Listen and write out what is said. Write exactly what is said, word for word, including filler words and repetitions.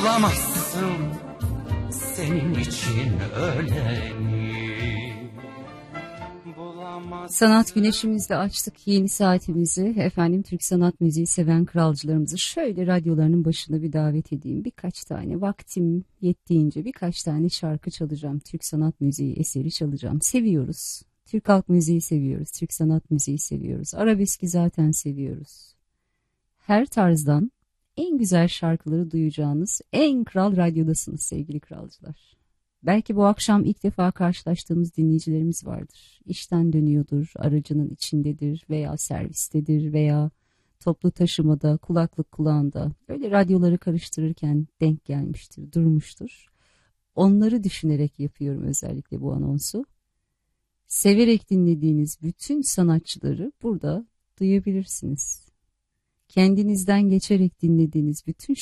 bulamazsın senin için öleni. Sanat güneşimizde açtık yeni saatimizi. Efendim, Türk sanat müziği seven kralcılarımızı şöyle radyolarının başına bir davet edeyim. Birkaç tane vaktim yettiğince birkaç tane şarkı çalacağım. Türk sanat müziği eseri çalacağım. Seviyoruz. Türk halk müziği seviyoruz. Türk sanat müziği seviyoruz. Arabeski zaten seviyoruz. Her tarzdan en güzel şarkıları duyacağınız en kral radyodasınız sevgili kralcılar. Belki bu akşam ilk defa karşılaştığımız dinleyicilerimiz vardır. İşten dönüyordur, aracının içindedir veya servistedir veya toplu taşımada, kulaklık kulağında. Öyle radyoları karıştırırken denk gelmiştir, durmuştur. Onları düşünerek yapıyorum özellikle bu anonsu. Severek dinlediğiniz bütün sanatçıları burada duyabilirsiniz. Kendinizden geçerek dinlediğiniz bütün